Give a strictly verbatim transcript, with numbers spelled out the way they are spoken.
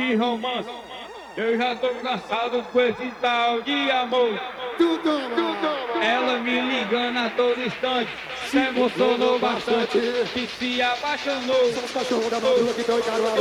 de romance. Eu já tô cansado com esse tal de amor. Ela me ligando a todo instante, se emocionou bastante, que se apaixonou. São os cachorros da madruga que estão encarando.